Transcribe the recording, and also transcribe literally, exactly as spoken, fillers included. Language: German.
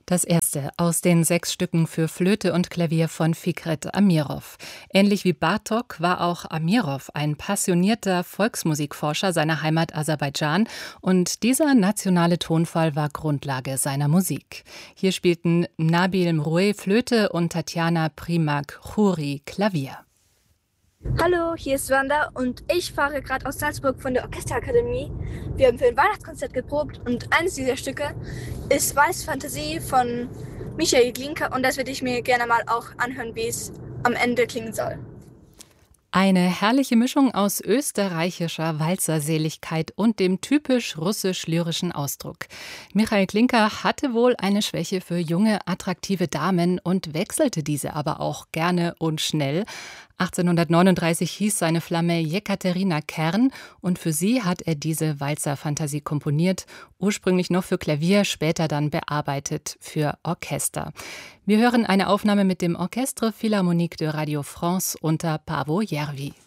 Das erste aus den sechs Stücken für Flöte und Klavier von Fikret Amirov. Ähnlich wie Bartók war auch Amirov ein passionierter Volksmusikforscher seiner Heimat Aserbaidschan und dieser nationale Tonfall war Grundlage seiner Musik. Hier spielten Nabil Mroué Flöte und Tatjana Primak-Khoury Klavier. Hallo, hier ist Wanda und ich fahre gerade aus Salzburg von der Orchesterakademie. Wir haben für ein Weihnachtskonzert geprobt und eines dieser Stücke ist Weißfantasie von Michael Glinka und das würde ich mir gerne mal auch anhören, wie es am Ende klingen soll. Eine herrliche Mischung aus österreichischer Walzerseligkeit und dem typisch russisch-lyrischen Ausdruck. Michael Glinka hatte wohl eine Schwäche für junge, attraktive Damen und wechselte diese aber auch gerne und schnell. achtzehnhundertneununddreißig hieß seine Flamme Jekaterina Kern und für sie hat er diese Walzerfantasie komponiert, ursprünglich noch für Klavier, später dann bearbeitet für Orchester. Wir hören eine Aufnahme mit dem Orchestre Philharmonique de Radio France unter Paavo Järvi.